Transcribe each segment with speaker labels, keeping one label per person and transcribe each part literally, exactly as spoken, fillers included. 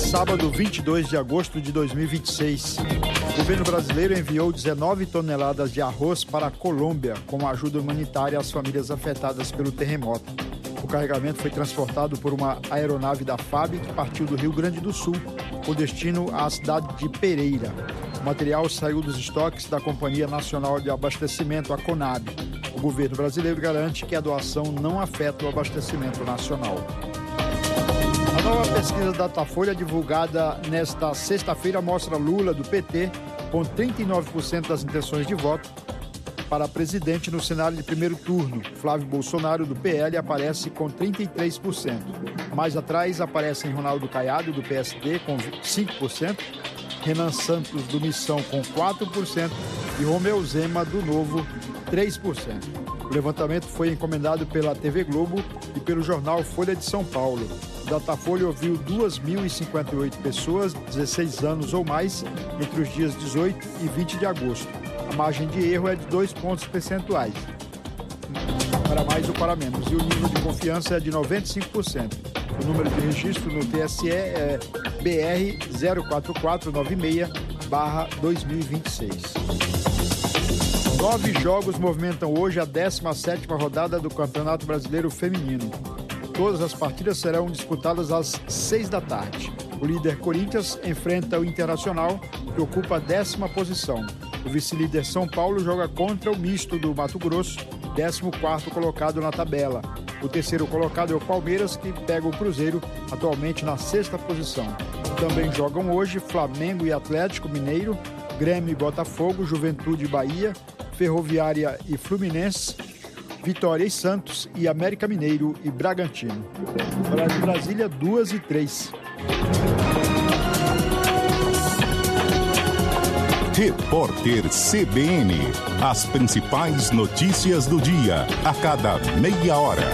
Speaker 1: Sábado, vinte e dois de agosto de dois mil e vinte e seis. O governo brasileiro enviou dezenove toneladas de arroz para a Colômbia como ajuda humanitária às famílias afetadas pelo terremoto. O carregamento foi transportado por uma aeronave da F A B que partiu do Rio Grande do Sul, com destino à cidade de Pereira. O material saiu dos estoques da Companhia Nacional de Abastecimento, a CONAB. O governo brasileiro garante que a doação não afeta o abastecimento nacional. A nova pesquisa Datafolha, divulgada nesta sexta-feira, mostra Lula, do P T, com trinta e nove por cento das intenções de voto para presidente no cenário de primeiro turno. Flávio Bolsonaro, do P L, aparece com trinta e três por cento. Mais atrás aparecem Ronaldo Caiado, do P S D, com cinco por cento, Renan Santos, do Missão, com quatro por cento e Romeu Zema, do Novo, três por cento. O levantamento foi encomendado pela T V Globo e pelo jornal Folha de São Paulo. O Datafolha ouviu duas mil e cinquenta e oito pessoas, dezesseis anos ou mais, entre os dias dezoito e vinte de agosto. A margem de erro é de dois pontos percentuais, para mais ou para menos, e o nível de confiança é de noventa e cinco por cento. O número de registro no T S E é B R zero quatro quatro nove seis barra dois mil e vinte e seis. Nove jogos movimentam hoje a décima sétima rodada do Campeonato Brasileiro Feminino. Todas as partidas serão disputadas às seis da tarde. O líder Corinthians enfrenta o Internacional, que ocupa a décima posição. O vice-líder São Paulo joga contra o misto do Mato Grosso, décimo quarto colocado na tabela. O terceiro colocado é o Palmeiras, que pega o Cruzeiro, atualmente na sexta posição. Também jogam hoje Flamengo e Atlético Mineiro, Grêmio e Botafogo, Juventude e Bahia, Ferroviária e Fluminense, Vitória e Santos, e América Mineiro e Bragantino. Horário de Brasília, duas e três.
Speaker 2: Repórter C B N. As principais notícias do dia, a cada meia hora.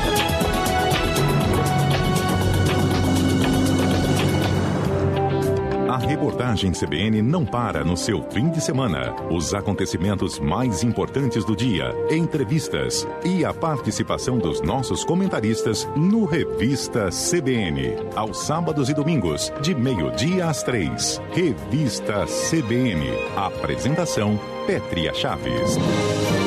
Speaker 2: A reportagem C B N não para no seu fim de semana. Os acontecimentos mais importantes do dia, entrevistas e a participação dos nossos comentaristas no Revista C B N. Aos sábados e domingos, de meio-dia às três. Revista C B N. Apresentação: Pétria Chaves.